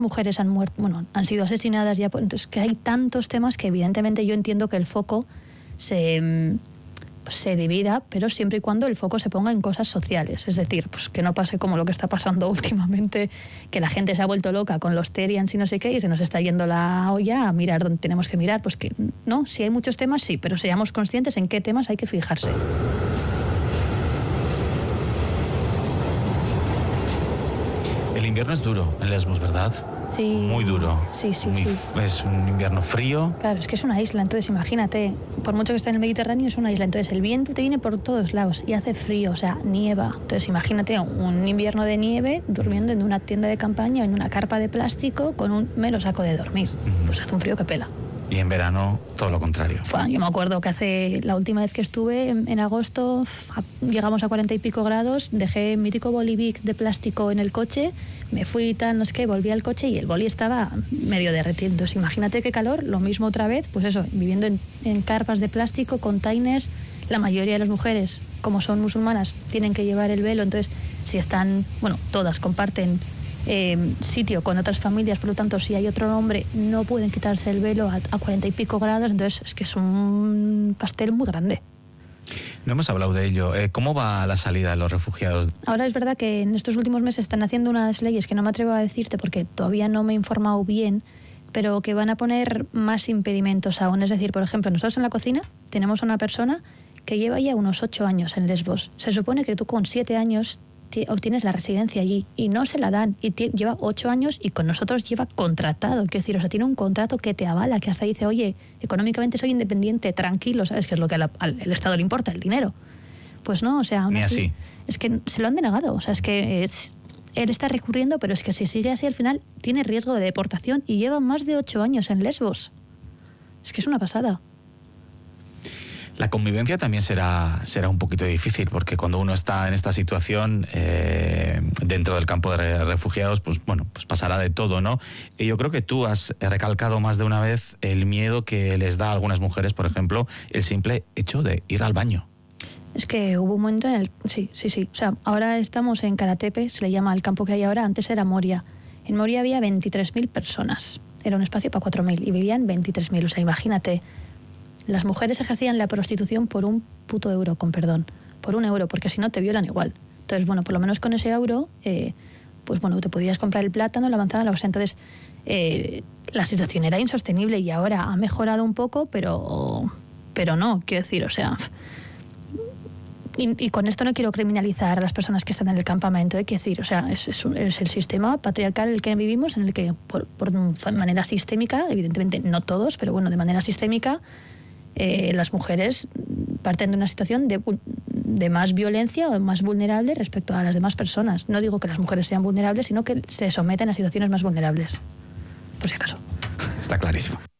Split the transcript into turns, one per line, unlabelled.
mujeres han muerto, bueno, han sido asesinadas ya, entonces que hay tantos temas que evidentemente yo entiendo que el foco se divida, pero siempre y cuando el foco se ponga en cosas sociales, es decir, pues que no pase como lo que está pasando últimamente, que la gente se ha vuelto loca con los Terians y no sé qué, y se nos está yendo la olla a mirar donde tenemos que mirar, pues que no, si hay muchos temas sí, pero seamos conscientes en qué temas hay que fijarse.
El invierno es duro en Lesbos, ¿verdad?
Sí.
Muy duro.
Sí.
Es un invierno frío.
Claro, es que es una isla, entonces imagínate, por mucho que esté en el Mediterráneo, es una isla, entonces el viento te viene por todos lados y hace frío, o sea, nieva. Entonces imagínate un invierno de nieve durmiendo en una tienda de campaña o en una carpa de plástico con un mero saco de dormir. Pues hace un frío que pela.
Y en verano, todo lo contrario.
Yo me acuerdo que la última vez que estuve, en agosto, llegamos a 40 y pico grados, dejé mi mítico bolivic de plástico en el coche, me fui y tal, no sé qué, volví al coche y el boli estaba medio derretido. Entonces imagínate qué calor, lo mismo otra vez, pues eso, viviendo en carpas de plástico, containers. La mayoría de las mujeres, como son musulmanas, tienen que llevar el velo, entonces si están, bueno, todas comparten sitio con otras familias, por lo tanto si hay otro hombre no pueden quitarse el velo a 40 y pico grados, entonces es que es un pastel muy grande.
No hemos hablado de ello. ¿Cómo va la salida de los refugiados?
Ahora es verdad que en estos últimos meses están haciendo unas leyes que no me atrevo a decirte porque todavía no me he informado bien, pero que van a poner más impedimentos aún. Es decir, por ejemplo, nosotros en la cocina tenemos a una persona que lleva ya unos 8 años en Lesbos. Se supone que tú con 7 años obtienes la residencia allí y no se la dan, y lleva 8 años y con nosotros lleva contratado, quiero decir, o sea, tiene un contrato que te avala, que hasta dice, oye, económicamente soy independiente, tranquilo, ¿sabes? Que es lo que al Estado le importa, el dinero. Pues no, o sea, aún así, es que se lo han denegado, o sea, es que él está recurriendo, pero es que si sigue así al final tiene riesgo de deportación y lleva más de 8 años en Lesbos. Es que es una pasada.
La convivencia también será un poquito difícil, porque cuando uno está en esta situación dentro del campo de refugiados, pues bueno, pues pasará de todo, ¿no? Y yo creo que tú has recalcado más de una vez el miedo que les da a algunas mujeres, por ejemplo, el simple hecho de ir al baño.
Es que hubo un momento en el... Sí. O sea, ahora estamos en Karatepe, se le llama el campo que hay ahora, antes era Moria. En Moria había 23.000 personas, era un espacio para 4.000 y vivían 23.000, o sea, imagínate. Las mujeres ejercían la prostitución por un puto euro, con perdón, por €1, porque si no te violan igual. Entonces, bueno, por lo menos con ese euro, pues bueno, te podías comprar el plátano, la manzana, la cosa. Entonces, la situación era insostenible y ahora ha mejorado un poco, pero no, quiero decir, o sea... Y con esto no quiero criminalizar a las personas que están en el campamento, quiero decir, o sea, es el sistema patriarcal en el que vivimos, en el que por manera sistémica, evidentemente no todos, pero bueno, de manera sistémica, las mujeres parten de una situación de más violencia o más vulnerable respecto a las demás personas. No digo que las mujeres sean vulnerables, sino que se someten a situaciones más vulnerables, por si acaso.
Está clarísimo.